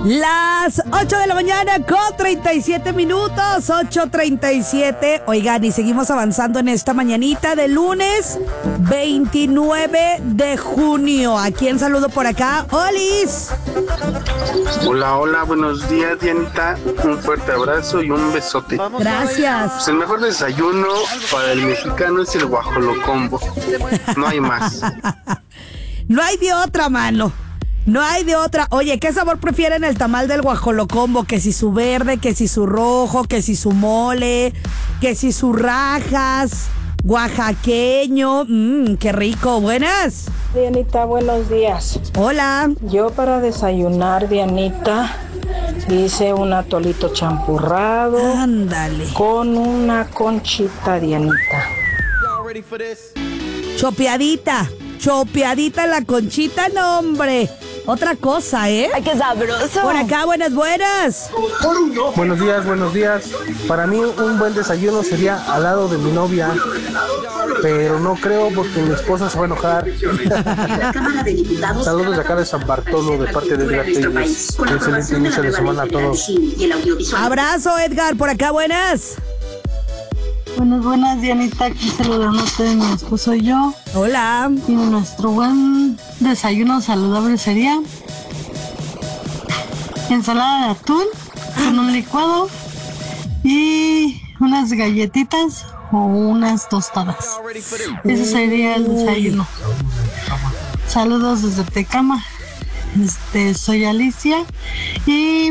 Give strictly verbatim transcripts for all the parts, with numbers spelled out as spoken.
Las ocho de la mañana con treinta y siete minutos, ocho treinta y siete. Oigan, y seguimos avanzando en esta mañanita de lunes veintinueve de junio. ¿A quién saludo por acá? ¡Olis! Hola, hola, buenos días, Dianita. Un fuerte abrazo y un besote. Gracias. Pues el mejor desayuno para el mexicano es el guajolocombo. No hay más. No hay de otra, mano. No hay de otra. Oye, ¿qué sabor prefieren el tamal del guajolocombo? Que si su verde, que si su rojo, que si su mole, que si su rajas, oaxaqueño. Mmm, qué rico. Buenas. Dianita, buenos días. Hola. Yo para desayunar, Dianita, hice un atolito champurrado. Ándale. Con una conchita, Dianita. Chopeadita. Chopeadita la conchita, no, hombre. Otra cosa, ¿eh? ¡Ay, qué sabroso! Por acá, buenas, buenas. Buenos días, buenos días. Para mí un buen desayuno sería al lado de mi novia, pero no creo porque mi esposa se va a enojar. Saludos de acá de San Bartolo, de parte de Edgar Telles. Excelente inicio de semana a todos. Abrazo, Edgar. Por acá, buenas. Buenas, buenas, Dianita, aquí saludándote de mi esposo y yo. Hola. Y nuestro buen desayuno saludable sería ensalada de atún con un licuado y unas galletitas o unas tostadas. Ese sería el desayuno. Saludos desde Tecama. Este, soy Alicia y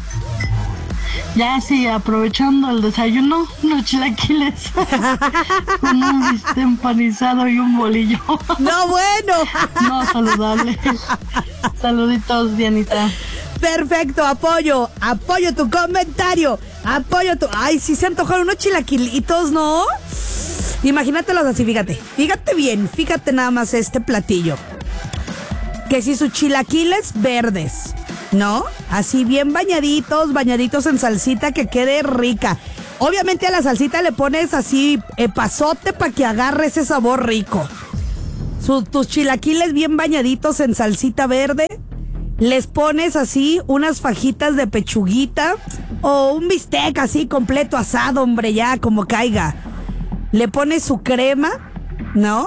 ya sí, aprovechando el desayuno, unos chilaquiles con un bistec empanizado y un bolillo. No, bueno. No, saludable. Saluditos, Dianita. Perfecto, apoyo, apoyo tu comentario, apoyo tu... Ay, sí se antojaron unos chilaquilitos, ¿no? Imagínatelos así, fíjate, fíjate bien, fíjate nada más este platillo. Que si sus chilaquiles verdes, ¿no? Así bien bañaditos, bañaditos en salsita que quede rica. Obviamente a la salsita le pones así epazote para que agarre ese sabor rico. Su, tus chilaquiles bien bañaditos en salsita verde. Les pones así unas fajitas de pechuguita o un bistec así completo asado, hombre, ya como caiga. Le pones su crema, ¿no?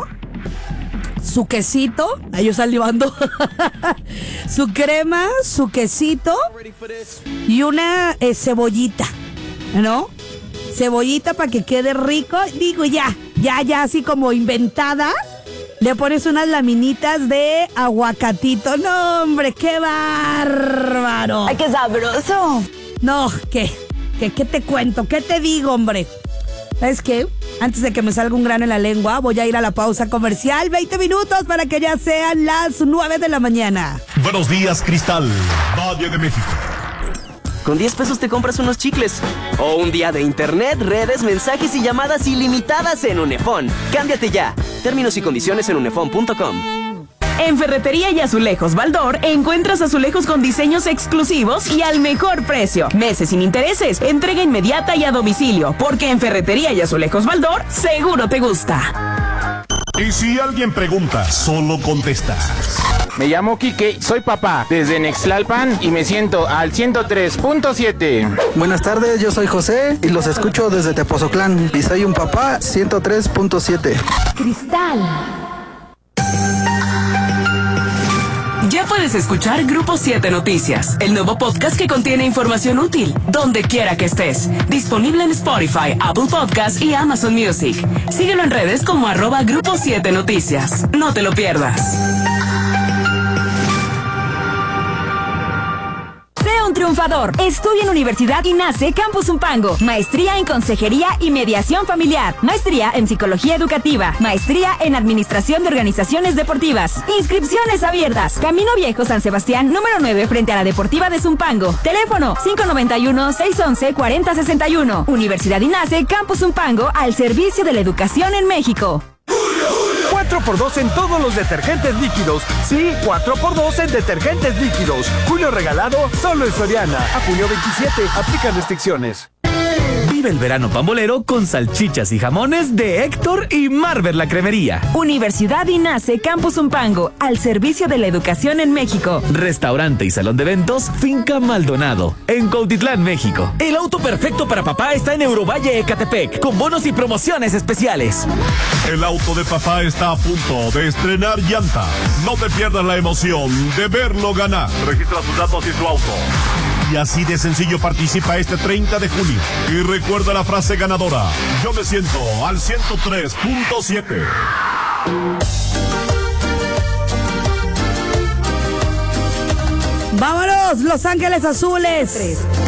Su quesito, ahí yo salivando. Su crema, su quesito y una eh, cebollita, ¿no? Cebollita para que quede rico. Digo, ya, ya, ya, así como inventada. Le pones unas laminitas de aguacatito. No, hombre, qué bárbaro. ¡Ay, qué sabroso! No, ¿qué? ¿Qué, qué te cuento? ¿Qué te digo, hombre? ¿Sabes qué? Antes de que me salga un grano en la lengua, voy a ir a la pausa comercial. veinte minutos para que ya sean las nueve de la mañana. Buenos días, Cristal, Valle de México. Con diez pesos te compras unos chicles. O un día de internet, redes, mensajes y llamadas ilimitadas en Unefón. Cámbiate ya. Términos y condiciones en unefón punto com. En Ferretería y Azulejos Baldor encuentras azulejos con diseños exclusivos y al mejor precio. Meses sin intereses, entrega inmediata y a domicilio. Porque en Ferretería y Azulejos Baldor seguro te gusta. Y si alguien pregunta, solo contesta. Me llamo Quique, soy papá desde Nextlalpan y me siento al ciento tres punto siete. Buenas tardes, yo soy José y los escucho desde Tepoztlán y soy un papá ciento tres punto siete. Cristal. Ya puedes escuchar Grupo siete Noticias, el nuevo podcast que contiene información útil, donde quiera que estés. Disponible en Spotify, Apple Podcasts y Amazon Music. Síguelo en redes como arroba Grupo siete Noticias. No te lo pierdas. Un triunfador. Estudia en Universidad INACE Campus Zumpango. Maestría en Consejería y Mediación Familiar. Maestría en Psicología Educativa. Maestría en Administración de Organizaciones Deportivas. Inscripciones abiertas. Camino Viejo San Sebastián, número nueve, frente a la Deportiva de Zumpango. Teléfono cinco nueve uno, seis uno uno, cuatro cero seis uno. Universidad INACE Campus Zumpango, al servicio de la educación en México. cuatro por dos en todos los detergentes líquidos. Sí, cuatro por dos en detergentes líquidos. Julio regalado solo en Soriana. A junio veintisiete. Aplican restricciones. Vive el verano pambolero con salchichas y jamones de Héctor y Marvel la Cremería. Universidad INACE Campus Umpango, al servicio de la educación en México. Restaurante y salón de eventos Finca Maldonado, en Cuautitlán, México. El auto perfecto para papá está en Eurovalle Ecatepec, con bonos y promociones especiales. El auto de papá está a punto de estrenar llanta. No te pierdas la emoción de verlo ganar. Registra sus datos y su auto. Y así de sencillo participa este treinta de junio. Y recuerda la frase ganadora. Yo me siento al ciento tres punto siete. ¡Vámonos, Los Ángeles Azules!